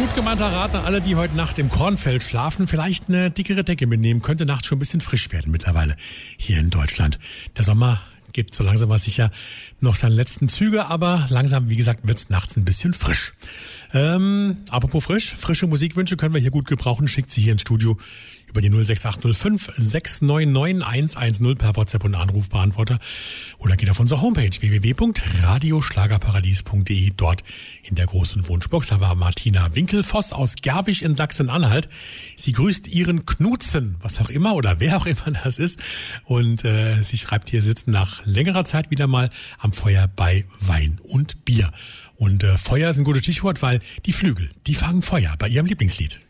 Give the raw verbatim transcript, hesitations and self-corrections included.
Gut gemeinter Rat an alle, die heute Nacht im Kornfeld schlafen, vielleicht eine dickere Decke mitnehmen. Könnte nachts schon ein bisschen frisch werden mittlerweile hier in Deutschland. Der Sommer gibt so langsam was sicher noch seine letzten Züge, aber langsam, wie gesagt, wird's nachts ein bisschen frisch. Ähm, apropos frisch, frische Musikwünsche können wir hier gut gebrauchen. Schickt sie hier ins Studio über die null sechs acht null fünf sechs neun neun eins eins null per WhatsApp und Anrufbeantworter oder geht auf unsere Homepage w w w punkt radioschlagerparadies punkt de. Dort in der großen Wunschbox, da war Martina Winkelfoss aus Gerwisch in Sachsen-Anhalt. Sie grüßt ihren Knutzen, was auch immer oder wer auch immer das ist. Und äh, sie schreibt hier, sitzen nach längerer Zeit wieder mal am Feuer bei Wein und Bier. Und äh, Feuer ist ein gutes Stichwort, weil die Flügel, die fangen Feuer bei ihrem Lieblingslied.